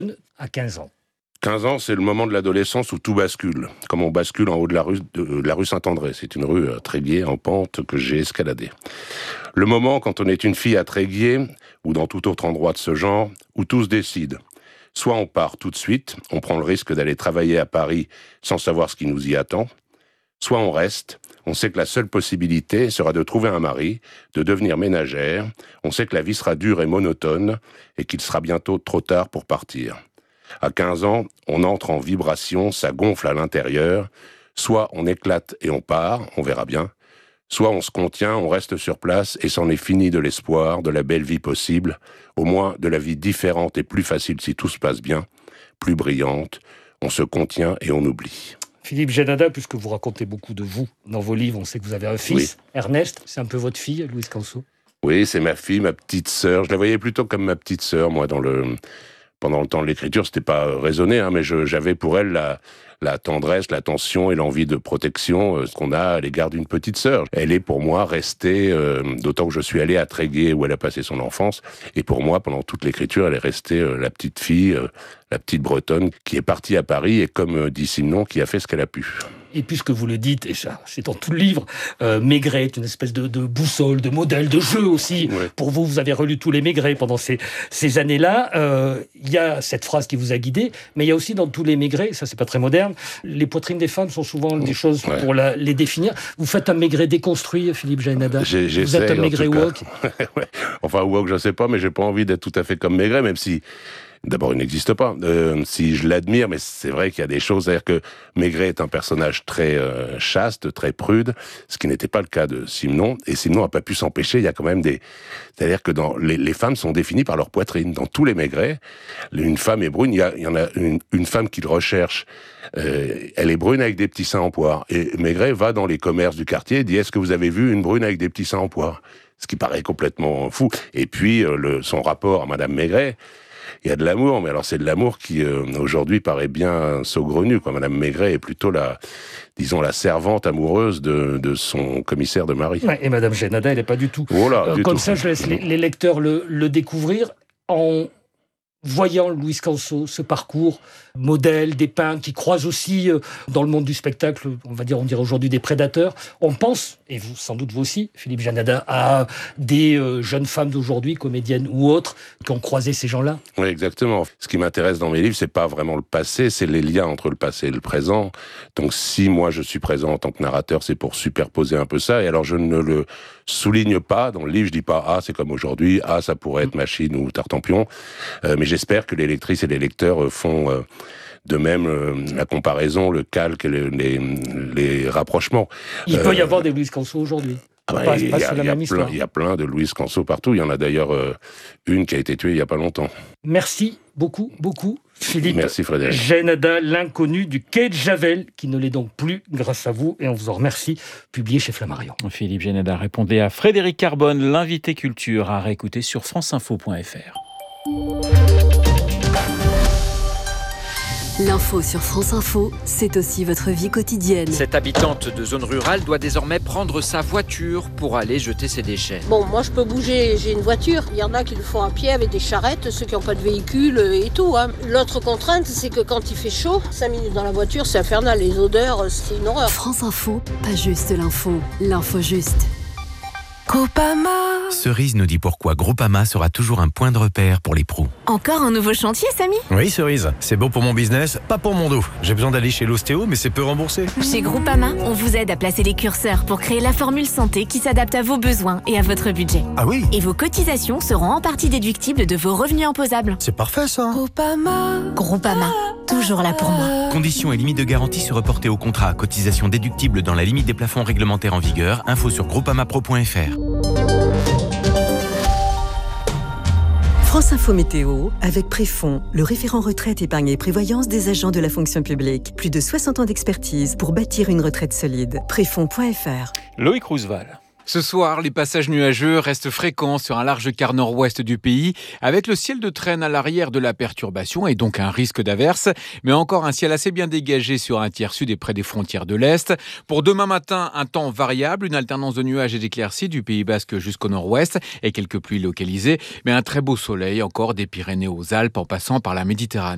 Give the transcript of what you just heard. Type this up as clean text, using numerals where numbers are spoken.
à 15 ans. 15 ans, c'est le moment de l'adolescence où tout bascule, comme on bascule en haut de la rue Saint-André. C'est une rue à Tréguier, en pente, que j'ai escaladée. Le moment quand on est une fille à Tréguier, ou dans tout autre endroit de ce genre, où tout se décide. Soit on part tout de suite, on prend le risque d'aller travailler à Paris sans savoir ce qui nous y attend, soit on reste, on sait que la seule possibilité sera de trouver un mari, de devenir ménagère, on sait que la vie sera dure et monotone, et qu'il sera bientôt trop tard pour partir. À 15 ans, on entre en vibration, ça gonfle à l'intérieur. Soit on éclate et on part, on verra bien. Soit on se contient, on reste sur place et c'en est fini de l'espoir, de la belle vie possible, au moins de la vie différente et plus facile si tout se passe bien, plus brillante. On se contient et on oublie. Philippe Génada, puisque vous racontez beaucoup de vous dans vos livres, on sait que vous avez un fils, oui. Ernest, c'est un peu votre fille, Louise Canso. Oui, c'est ma fille, ma petite sœur. Je la voyais plutôt comme ma petite sœur, moi, pendant le temps de l'écriture, c'était pas raisonné, mais j'avais pour elle la tendresse, l'attention et l'envie de protection, ce qu'on a à l'égard d'une petite sœur. Elle est pour moi restée, d'autant que je suis allé à Tréguier où elle a passé son enfance, et pour moi, pendant toute l'écriture, elle est restée la petite fille, la petite bretonne, qui est partie à Paris et comme dit Simon, qui a fait ce qu'elle a pu. Et puisque vous le dites, et ça, c'est dans tout le livre, Maigret est une espèce de boussole, de modèle, de jeu aussi. Ouais. Pour vous, vous avez relu tous les Maigret pendant ces années-là. Il y a cette phrase qui vous a guidé, mais il y a aussi dans tous les Maigret, ça c'est pas très moderne, les poitrines des femmes sont souvent des choses pour les définir. Vous faites un Maigret déconstruit, Philippe Génada. Vous êtes un Maigret woke. Ouais. Enfin, woke, je sais pas, mais j'ai pas envie d'être tout à fait comme Maigret, même si... D'abord, il n'existe pas. Si je l'admire, mais c'est vrai qu'il y a des choses. C'est-à-dire que Maigret est un personnage très chaste, très prude, ce qui n'était pas le cas de Simon. Et Simon n'a pas pu s'empêcher. Il y a quand même c'est-à-dire que dans les femmes sont définies par leur poitrine. Dans tous les Maigret, une femme est brune. Il y en a une femme qu'il recherche. Elle est brune avec des petits seins en poire. Et Maigret va dans les commerces du quartier et dit: est-ce que vous avez vu une brune avec des petits seins en poire? Ce qui paraît complètement fou. Et puis, son rapport à Madame Maigret, il y a de l'amour, mais alors c'est de l'amour qui, aujourd'hui, paraît bien saugrenu, quoi. Madame Maigret est plutôt la servante amoureuse de son commissaire de mari. Ouais, et Madame Génada, elle n'est pas du tout. Voilà, comme ça, je laisse les lecteurs le découvrir en voyant Louise Canso, ce parcours modèle, dépeint, qui croise aussi dans le monde du spectacle, on dirait aujourd'hui des prédateurs. On pense, et vous, sans doute vous aussi, Philippe Génada, à des jeunes femmes d'aujourd'hui, comédiennes ou autres, qui ont croisé ces gens-là. Oui, exactement. Ce qui m'intéresse dans mes livres, c'est pas vraiment le passé, c'est les liens entre le passé et le présent. Donc si moi je suis présent en tant que narrateur, c'est pour superposer un peu ça. Et alors je ne le souligne pas dans le livre, je dis pas c'est comme aujourd'hui, ça pourrait être Machine ou Tartampion, mais j'espère que les lectrices et les lecteurs font de même la comparaison, le calque, les rapprochements. Il peut y avoir des Louise Canso aujourd'hui. Il y a plein de Louise Canso partout. Il y en a d'ailleurs une qui a été tuée il n'y a pas longtemps. Merci beaucoup, Philippe. Merci Frédéric. Génada, l'inconnu du quai de Javel, qui ne l'est donc plus grâce à vous, et on vous en remercie, publié chez Flammarion. Philippe Génada répondait à Frédéric Carbone, l'invité culture à réécouter sur franceinfo.fr. L'info sur France Info, c'est aussi votre vie quotidienne. Cette habitante de zone rurale doit désormais prendre sa voiture pour aller jeter ses déchets. Bon, moi je peux bouger, j'ai une voiture. Il y en a qui le font à pied avec des charrettes, ceux qui n'ont pas de véhicule et tout. L'autre contrainte, c'est que quand il fait chaud, 5 minutes dans la voiture, c'est infernal. Les odeurs, c'est une horreur. France Info, pas juste l'info juste. Groupama. Cerise nous dit pourquoi Groupama sera toujours un point de repère pour les pros. Encore un nouveau chantier, Samy ? Oui, Cerise. C'est beau pour mon business, pas pour mon dos. J'ai besoin d'aller chez l'ostéo, mais c'est peu remboursé. Chez Groupama, on vous aide à placer les curseurs pour créer la formule santé qui s'adapte à vos besoins et à votre budget. Ah oui ? Et vos cotisations seront en partie déductibles de vos revenus imposables. C'est parfait, ça. Groupama, toujours là pour moi. Conditions et limites de garantie se reporter au contrat. Cotisation déductible dans la limite des plafonds réglementaires en vigueur. Info sur groupamapro.fr. France Info Météo, avec Préfond, le référent retraite, épargne et prévoyance des agents de la fonction publique. Plus de 60 ans d'expertise pour bâtir une retraite solide. Préfond.fr. Loïc Roosevelt. Ce soir, les passages nuageux restent fréquents sur un large quart nord-ouest du pays, avec le ciel de traîne à l'arrière de la perturbation et donc un risque d'averse, mais encore un ciel assez bien dégagé sur un tiers sud et près des frontières de l'Est. Pour demain matin, un temps variable, une alternance de nuages et d'éclaircies du Pays Basque jusqu'au nord-ouest et quelques pluies localisées, mais un très beau soleil encore des Pyrénées aux Alpes en passant par la Méditerranée.